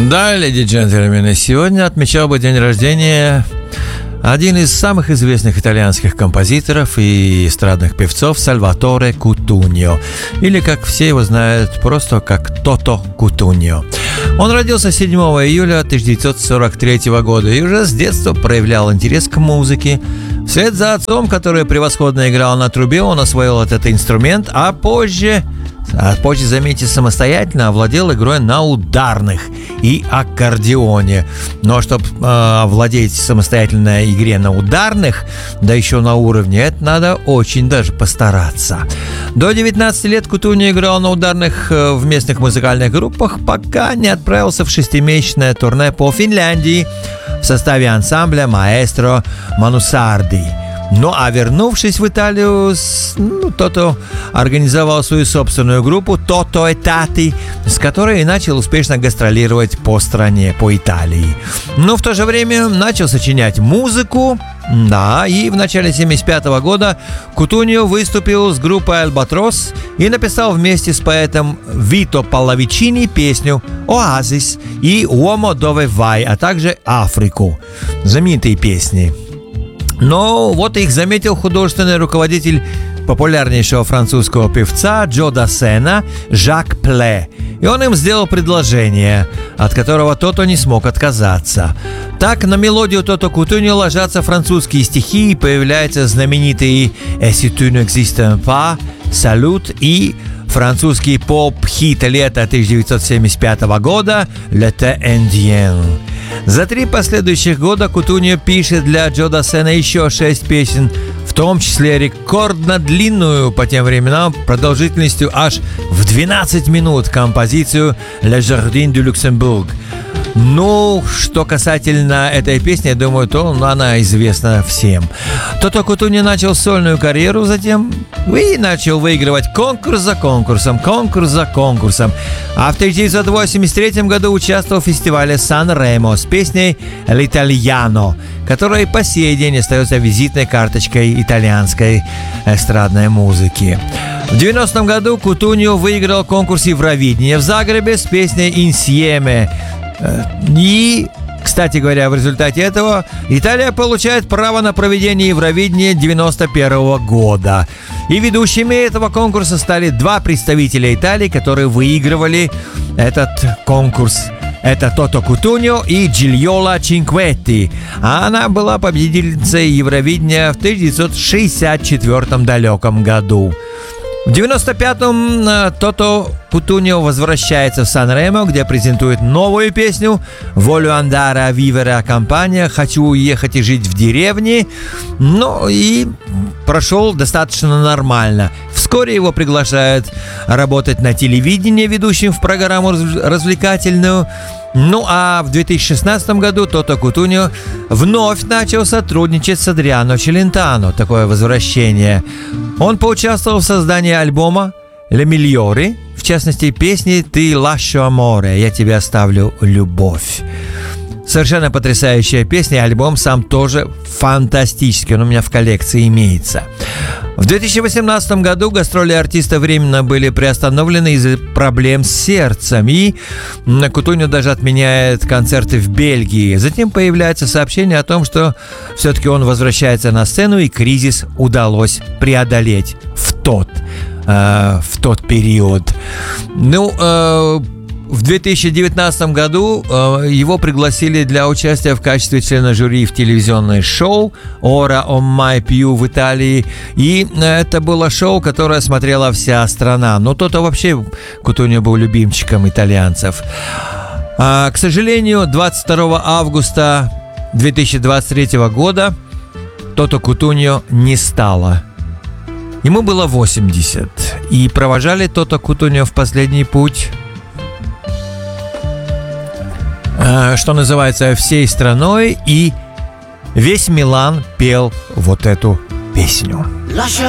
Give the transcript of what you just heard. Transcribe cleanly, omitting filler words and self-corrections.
Да, леди и джентльмены, сегодня отмечал бы день рождения один из самых известных итальянских композиторов и эстрадных певцов Сальваторе Кутуньо, или, как все его знают, просто как Тото Кутуньо. Он родился 7 июля 1943 года и уже с детства проявлял интерес к музыке. Вслед за отцом, который превосходно играл на трубе, он освоил этот инструмент, а позже, заметьте, самостоятельно овладел игрой на ударных и аккордеоне. Но чтобы овладеть самостоятельной игре на ударных, да еще на уровне, это надо очень даже постараться. До 19 лет Кутуньо играл на ударных в местных музыкальных группах, пока не отправился в 6-месячное турне по Финляндии в составе ансамбля «Маэстро Манусарди». Ну а вернувшись в Италию, Тото организовал свою собственную группу «Тото e Tati», с которой и начал успешно гастролировать по стране, по Италии. Но в то же время начал сочинять музыку. Да, и в начале 1975 года Кутуньо выступил с группой «Альбатрос» и написал вместе с поэтом Вито Паллавичини песню «Оазис» и «Uomo dove vai», а также «Африку». Знаменитые песни. Но вот их заметил художественный руководитель популярнейшего французского певца Джо Дассена Жак Пле. И он им сделал предложение, от которого Тото не смог отказаться. Так на мелодию Тото Кутуньо ложатся французские стихи и появляются знаменитые «Et si tu n'existes pas», «Salut» и французский поп-хит лета 1975 года «L'été indien». За 3 последующих года Кутуньо пишет для Джо Дассена еще 6 песен, в том числе рекордно длинную по тем временам продолжительностью аж в 12 минут композицию «Le Jardin du Luxembourg». Ну, что касательно этой песни, я думаю, то она известна всем. Тото Кутуньо начал сольную карьеру, затем и начал выигрывать конкурс за конкурсом. А в 1983 году участвовал в фестивале Сан-Ремо с песней «L'Italiano», которая по сей день остается визитной карточкой итальянской эстрадной музыки. В 90-м году Кутуньо выиграл конкурс Евровидения в Загребе с песней «Insieme». И, кстати говоря, в результате этого Италия получает право на проведение Евровидения 1991 года. И ведущими этого конкурса стали 2 представителя Италии, которые выигрывали этот конкурс. Это Тото Кутуньо и Джильола Чинкветти. А она была победительницей Евровидения в 1964 далеком году. В 95-м Тото Кутуньо возвращается в Сан-Ремо, где презентует новую песню «Voglio andare a vivere a campagna», «Хочу уехать и жить в деревне». Ну и прошел достаточно нормально. Вскоре его приглашают работать на телевидении ведущим в программу развлекательную. Ну а в 2016 году Тото Кутуньо вновь начал сотрудничать с Адриано Челентано. Такое возвращение. Он поучаствовал в создании альбома «Le Migliori», в частности песни «Ti lascio amore», «Я тебе оставлю любовь». Совершенно потрясающая песня, альбом сам тоже фантастический, он у меня в коллекции имеется. В 2018 году гастроли артиста временно были приостановлены из-за проблем с сердцем, и Кутуньо даже отменяет концерты в Бельгии. Затем появляется сообщение о том, что все-таки он возвращается на сцену, и кризис удалось преодолеть в тот период. В 2019 году его пригласили для участия в качестве члена жюри в телевизионное шоу «Ora o mai più» в Италии. И это было шоу, которое смотрела вся страна. Но Тото вообще Кутуньо был любимчиком итальянцев. К сожалению, 22 августа 2023 года Тото Кутуньо не стало. Ему было 80. И провожали Тото Кутуньо в последний путь, что называется, всей страной, и весь Милан пел вот эту песню. Lascia